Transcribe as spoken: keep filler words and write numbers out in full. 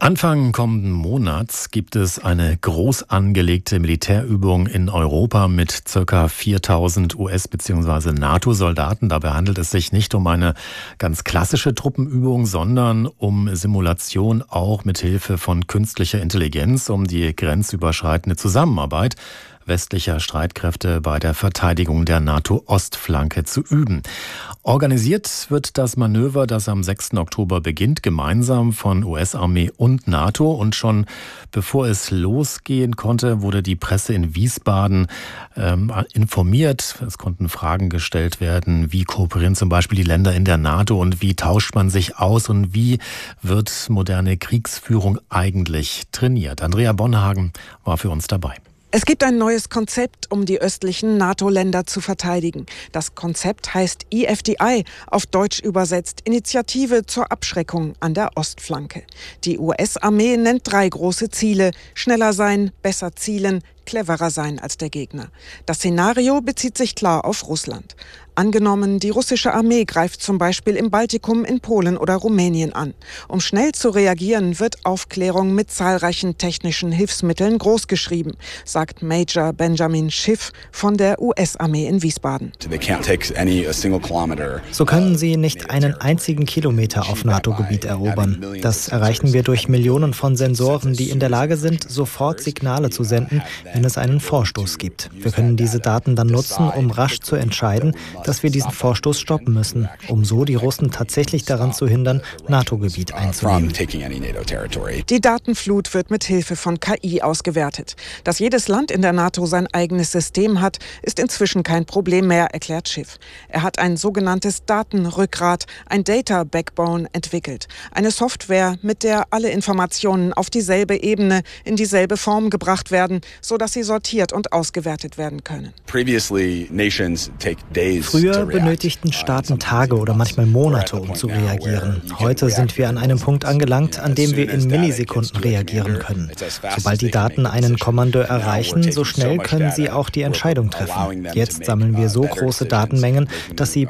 Anfang kommenden Monats gibt es eine groß angelegte Militärübung in Europa mit ca. viertausend U S- bzw. NATO-Soldaten. Dabei handelt es sich nicht um eine ganz klassische Truppenübung, sondern um Simulation auch mit Hilfe von künstlicher Intelligenz, um die grenzüberschreitende Zusammenarbeit westlicher Streitkräfte bei der Verteidigung der NATO-Ostflanke zu üben. Organisiert wird das Manöver, das am sechsten Oktober beginnt, gemeinsam von U S-Armee und NATO. Und schon bevor es losgehen konnte, wurde die Presse in Wiesbaden ähm, informiert. Es konnten Fragen gestellt werden, wie kooperieren zum Beispiel die Länder in der NATO und wie tauscht man sich aus und wie wird moderne Kriegsführung eigentlich trainiert. Andrea Bonhagen war für uns dabei. Es gibt ein neues Konzept, um die östlichen NATO-Länder zu verteidigen. Das Konzept heißt I F D I, auf Deutsch übersetzt Initiative zur Abschreckung an der Ostflanke. Die U S-Armee nennt drei große Ziele: schneller sein, besser zielen, cleverer sein als der Gegner. Das Szenario bezieht sich klar auf Russland. Angenommen, die russische Armee greift zum Beispiel im Baltikum, in Polen oder Rumänien an. Um schnell zu reagieren, wird Aufklärung mit zahlreichen technischen Hilfsmitteln großgeschrieben, sagt Major Benjamin Schiff von der U S-Armee in Wiesbaden. So können sie nicht einen einzigen Kilometer auf NATO-Gebiet erobern. Das erreichen wir durch Millionen von Sensoren, die in der Lage sind, sofort Signale zu senden, wenn es einen Vorstoß gibt. Wir können diese Daten dann nutzen, um rasch zu entscheiden, dass wir diesen Vorstoß stoppen müssen, um so die Russen tatsächlich daran zu hindern, NATO-Gebiet einzunehmen. Die Datenflut wird mit Hilfe von K I ausgewertet. Dass jedes Land in der NATO sein eigenes System hat, ist inzwischen kein Problem mehr, erklärt Schiff. Er hat ein sogenanntes Datenrückgrat, ein Data Backbone, entwickelt. Eine Software, mit der alle Informationen auf dieselbe Ebene, in dieselbe Form gebracht werden, sodass sie sortiert und ausgewertet werden können. Früher benötigten Staaten Tage oder manchmal Monate, um zu reagieren. Heute sind wir an einem Punkt angelangt, an dem wir in Millisekunden reagieren können. Sobald die Daten einen Kommandeur erreichen, so schnell können sie auch die Entscheidung treffen. Jetzt sammeln wir so große Datenmengen, dass sie